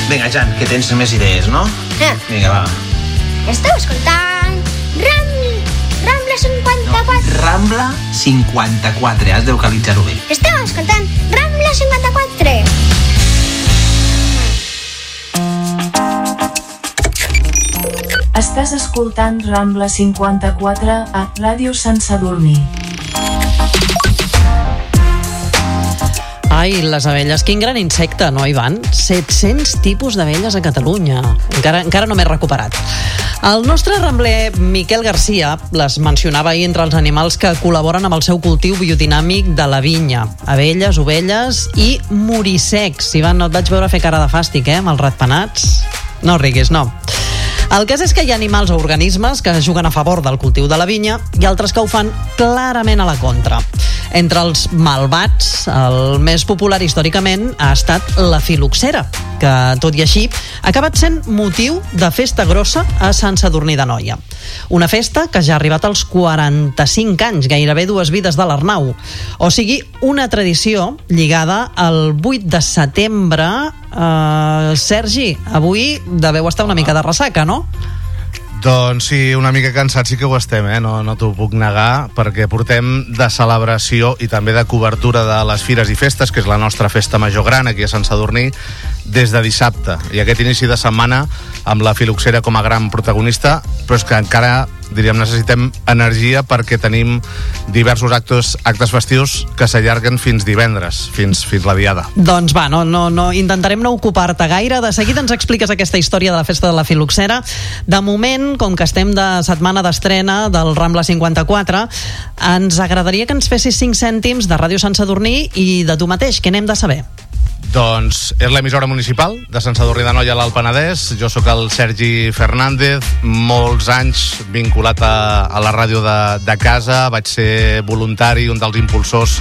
Vinga, Jan, que tens més idees, no? Vinga, va. Esteu escoltant Rambla 54. Rambla 54, has de localitzar-ho bé. Esteu escoltant Rambla 54. Estàs escoltant Rambla 54 a Ràdio Sant Sadurní. Ai, les abelles, quin gran insecte, no, Ivan? 700 tipus d'abelles a Catalunya. Encara no m'he recuperat. El nostre rambler Miquel Garcia les mencionava ahir entre els animals que col·laboren amb el seu cultiu biodinàmic de la vinya. Abelles, ovelles i morissecs. Ivan, no et vaig veure fer cara de fàstic, amb els ratpenats? No riguis, no. El cas és que hi ha animals o organismes que juguen a favor del cultiu de la vinya i altres que ho fan clarament a la contra. Entre els malvats, el més popular històricament ha estat la filoxera, que, tot i així, ha acabat sent motiu de festa grossa a Sant Sadurní d'Anoia. Una festa que ja ha arribat als 45 anys, gairebé 2 vides de l'Arnau. O sigui, una tradició lligada al 8 de setembre. Sergi, avui deveu estar una mica de ressaca, no? Doncs sí, una mica cansats sí que ho estem, no t'ho puc negar, perquè portem de celebració i també de cobertura de les fires i festes, que és la nostra festa major gran aquí a Sant Sadurní, des de dissabte. I aquest inici de setmana amb la filoxera com a gran protagonista, però és que encara, diríem, necessitem energia perquè tenim diversos actes festius que s'allarguen fins divendres, fins la diada. Doncs va, no intentarem no ocupar-te gaire. De seguida ens expliques aquesta història de la festa de la filoxera. De moment, com que estem de setmana d'estrena del Rambla 54, ens agradaria que ens fessis 5 cèntims de Ràdio Sant Sadurní i de tu mateix. Què n'hem de saber? Doncs és l'emissora municipal de Sant Sadurní d'Anoia a l'Alt Penedès. Jo sóc el Sergi Fernández, molts anys vinculat a la ràdio de casa. Vaig ser voluntari, un dels impulsors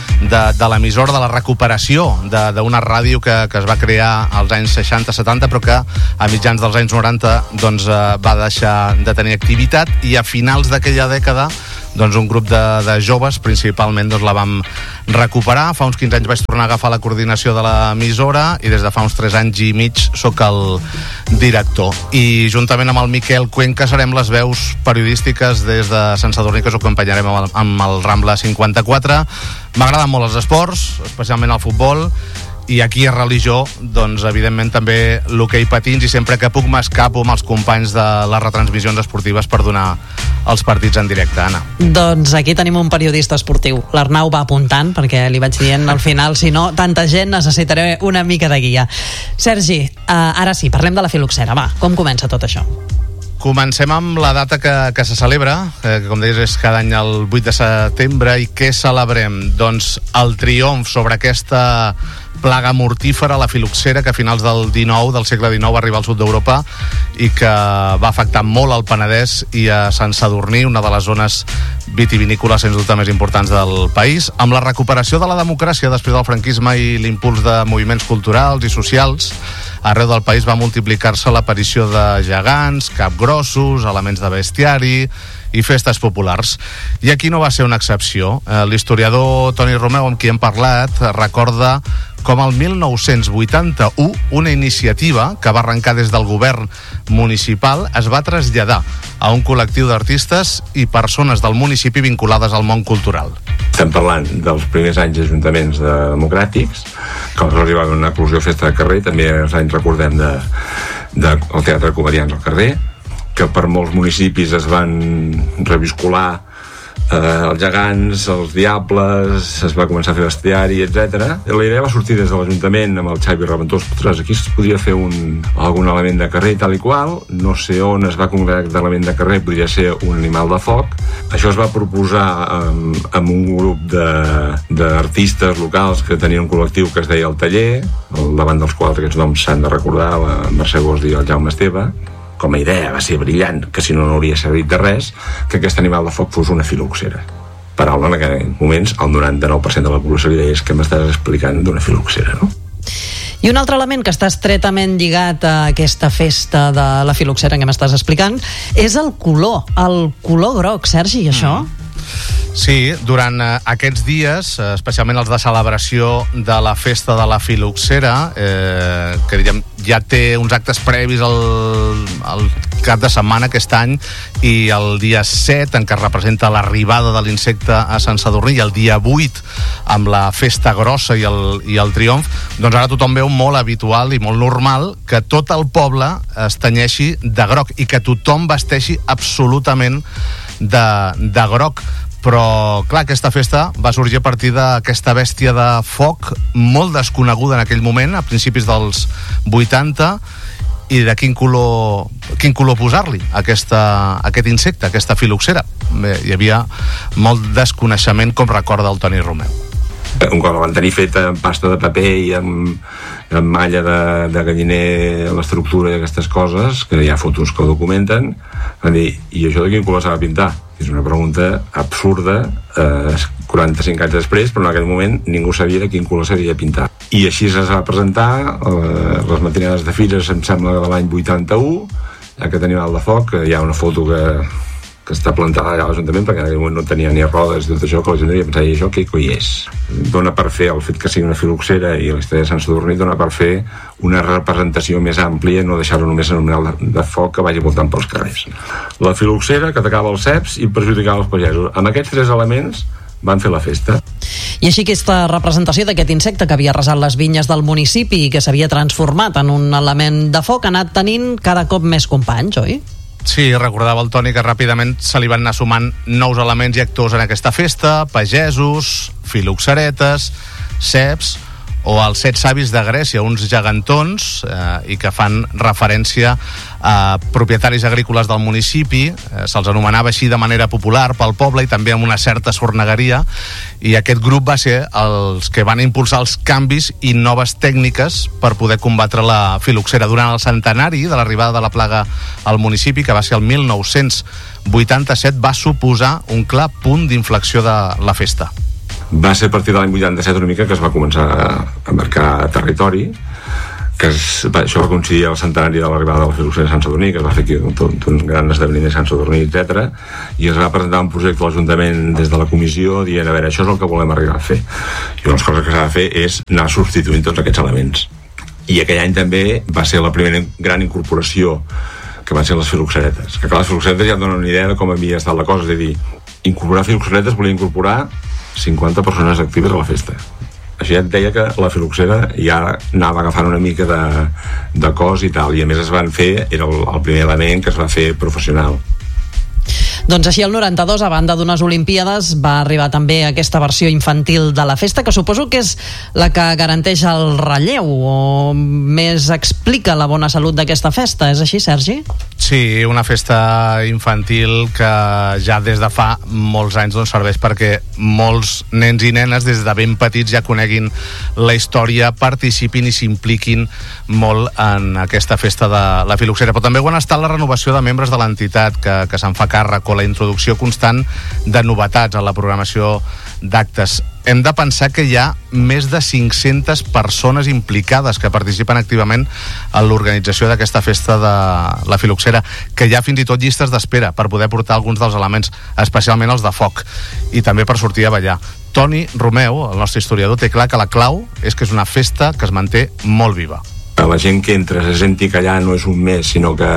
de l'emissora, de la recuperació d'una ràdio que es va crear als anys 60-70, però que a mitjans dels anys 90 doncs, va deixar de tenir activitat, i a finals d'aquella dècada doncs un grup de joves principalment doncs la vam recuperar. Fa uns 15 anys vaig tornar a agafar la coordinació de l'emissora i des de fa uns 3 anys i mig sóc el director, i juntament amb el Miquel Cuenca serem les veus periodístiques des de Sant Sadurní que us acompanyarem amb el Rambla 54. M'agraden molt els esports, especialment el futbol, i aquí a religió, doncs evidentment també l'hoquei patins, i sempre que puc m'escapo amb els companys de les retransmissions esportives per donar els partits en directe, Anna. Doncs aquí tenim un periodista esportiu. L'Arnau va apuntant, perquè li vaig dient al final, si no, tanta gent, necessitaré una mica de guia. Sergi, ara sí, parlem de la filoxera. Va, com comença tot això? Comencem amb la data que se celebra, que com deies és cada any el 8 de setembre, i què celebrem? Doncs el triomf sobre aquesta plaga mortífera, la filoxera, que a finals del segle XIX va arribar al sud d'Europa i que va afectar molt al Penedès i a Sant Sadurní, una de les zones vitivinícoles sens dubte més importants del país. Amb la recuperació de la democràcia després del franquisme i l'impuls de moviments culturals i socials, arreu del país va multiplicar-se l'aparició de gegants, capgrossos, elements de bestiari i festes populars. I aquí no va ser una excepció. L'historiador Toni Romeu, amb qui hem parlat, recorda com el 1981 una iniciativa que va arrencar des del govern municipal es va traslladar a un col·lectiu d'artistes i persones del municipi vinculades al món cultural. Estem parlant dels primers anys d'ajuntaments democràtics, que aleshores hi va haver una eclosió festa de carrer, també els anys recordem del Teatre de Comedians al carrer, que per molts municipis es van reviscolar els gegants, els diables, es va començar a fer bestiari, etc. La idea va sortir des de l'Ajuntament amb el Xavi Reventós. Ostres, aquí es podria fer algun element de carrer tal i qual, no sé on es va concretar l'element de carrer, podria ser un animal de foc. Això es va proposar amb un grup d'artistes locals que tenien un col·lectiu que es deia El Taller, davant dels quals aquests noms s'han de recordar, la Mercè Gosdi i el Jaume Esteve. Com a idea va ser brillant, que si no hauria servit de res, que aquest animal de foc fos una filoxera. Paraula en aquells moments el 99% de la població li deia que m'estàs explicant d'una filoxera, no? I un altre element que està estretament lligat a aquesta festa de la filoxera que m'estàs explicant és el color groc, Sergi, això? Sí, durant aquests dies, especialment els de celebració de la festa de la Filoxera, que diguem, ja té uns actes previs al cap de setmana aquest any, i el dia 7, en què es representa l'arribada de l'insecte a Sant Sadurní, i el dia 8, amb la festa grossa i el triomf, doncs ara tothom veu molt habitual i molt normal que tot el poble es tenyeixi de groc i que tothom vesteixi absolutament de groc. Però, clar, aquesta festa va sorgir a partir d'aquesta bèstia de foc molt desconeguda en aquell moment, a principis dels 80, i de quin color posar-li aquest insecte, aquesta filoxera. Bé, hi havia molt desconeixement, com recorda el Toni Romeu. Un cop la van tenir feta amb pasta de paper i amb malla de galliner, l'estructura i aquestes coses, que hi ha fotos que ho documenten, van dir, i això de quin color s'ha de pintar? És una pregunta absurda, 45 anys després, però en aquell moment ningú sabia de quin color s'havia de pintar. I així es va presentar les matinades de Fires, em sembla, de l'any 81, aquest animal de foc, hi ha una foto que està plantada allà a l'Ajuntament, perquè en aquell moment no tenia ni rodes i tot això, que la gent devia pensar, i això què coi és? Dona per fer, el fet que sigui una filoxera i la història de Sant Sadurní, dona per fer una representació més àmplia, no deixar-ho només en un animal de foc que vagi voltant pels carrers. La filoxera que atacava els ceps i perjudicava els pagesos. Amb aquests 3 elements van fer la festa. I així aquesta representació d'aquest insecte que havia arrasat les vinyes del municipi i que s'havia transformat en un element de foc ha anat tenint cada cop més companys, oi? Sí, recordava el Toni que ràpidament se li van anar sumant nous elements i actors en aquesta festa: pagesos, filoxeretes, ceps o els 7 savis de Grècia, uns gegantons, i que fan referència a propietaris agrícoles del municipi. Se'ls anomenava així de manera popular pel poble i també amb una certa sornegueria, i aquest grup va ser els que van impulsar els canvis i noves tècniques per poder combatre la filoxera durant el centenari de l'arribada de la plaga al municipi, que va ser el 1987. Va suposar un clar punt d'inflexió de la festa. Va ser a partir de l'any 87 una mica que es va començar a marcar territori, això va coincidir al centenari de l'arribada de la filoxera a Sant Sadurní, que es va fer aquí un gran esdeveniment a Sant Sadurní, etc. I es va presentar un projecte a l'Ajuntament des de la comissió dient, a veure, això és el que volem arribar a fer. I una de les coses que s'ha de fer és anar substituint tots aquests elements. I aquell any també va ser la primera gran incorporació, que van ser les filoxeretes. Que clar, les filoxeretes ja et donen una idea de com havia estat la cosa, és a dir, incorporar filoxeretes volia incorporar 50 persones actives a la festa. Això ja et deia que la filoxera ja anava agafant una mica de cos i tal, i a més es van fer, era el primer element que es va fer professional. Doncs així el 92, a banda d'unes Olimpíades, va arribar també aquesta versió infantil de la festa, que suposo que és la que garanteix el relleu o més explica la bona salut d'aquesta festa. És així, Sergi? Sí, una festa infantil que ja des de fa molts anys doncs, serveix perquè molts nens i nenes des de ben petits ja coneguin la història, participin i s'impliquin molt en aquesta festa de la filoxera. Però també ho han estat la renovació de membres de l'entitat que se'n fa càrrec, o la introducció constant de novetats a la programació d'actes. Hem de pensar que hi ha més de 500 persones implicades que participen activament en l'organització d'aquesta festa de la filoxera, que hi ha fins i tot llistes d'espera per poder portar alguns dels elements, especialment els de foc, i també per sortir a ballar. Toni Romeu, el nostre historiador, té clar que la clau és que és una festa que es manté molt viva. La gent que entra se senti que allà no és un mes, sinó que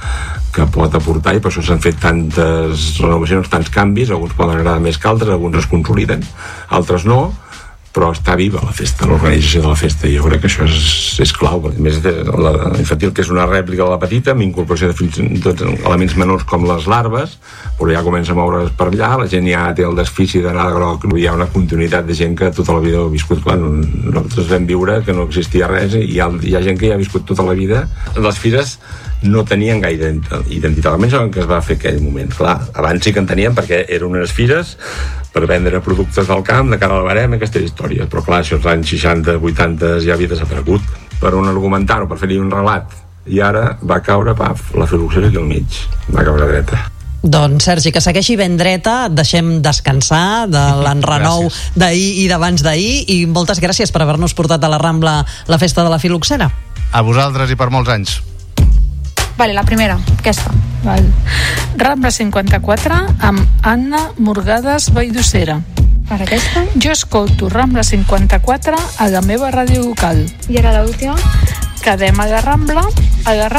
pot aportar, i per això s'han fet tantes renovacions, tants canvis. Alguns poden agradar més que altres, alguns es consoliden, altres no, però està viva la festa, l'organització de la festa, i jo crec que això és clau. A més, la infantil, que és una rèplica de la petita, amb incorporació de fins i tot elements menors com les larves, però ja comença a moure's per allà, la gent ja té el desfici d'anar de groc, hi ha una continuïtat de gent que tota la vida ho ha viscut. Clar, nosaltres vam viure que no existia res, i hi ha gent que ja ha viscut tota la vida. Les fires no tenien gaire identitat, almenys el que es va fer aquell moment. Clar, abans sí que en tenien, perquè eren unes fires per vendre productes del camp de cara al barem, aquesta història. Però clar, això als anys 60, 80 ja havia desaparegut. Per on argumentar-ho, per fer-hi un relat. I ara va caure, paf, la filoxera aquí al mig. Va caure dreta. Doncs Sergi, que segueixi ben dreta, deixem descansar de l'enrenou d'ahir i d'abans d'ahir, i moltes gràcies per haver-nos portat a la Rambla la festa de la filoxera. A vosaltres i per molts anys. Vale, la primera, aquesta. Val. Rambla 54 amb Anna Morgades Valldossera. Per aquesta. Jo escolto Rambla 54 a la meva ràdio local. I ara l'última. Quedem a la Rambla